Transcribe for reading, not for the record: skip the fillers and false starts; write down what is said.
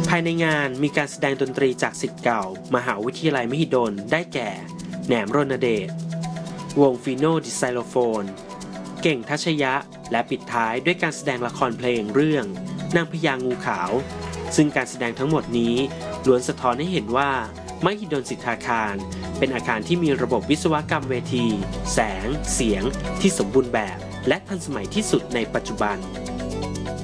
ภายในงานมีการแสดงดนตรีจากศิษย์เก่ามหาวิทยาลัยมหิดลได้แก่แหนมรณเดชวงฟีโนดิไซโลโฟนเก่งทัชยะและปิดท้ายด้วยการแสดงละครเพลงเรื่องนางพญางูขาวซึ่งการแสดงทั้งหมดนี้ล้วนสะท้อนให้เห็นว่ามหิดลสิทธาคารเป็นอาคารที่มีระบบวิศวกรรมเวทีแสงเสียงที่สมบูรณ์แบบและทันสมัยที่สุดในปัจจุบัน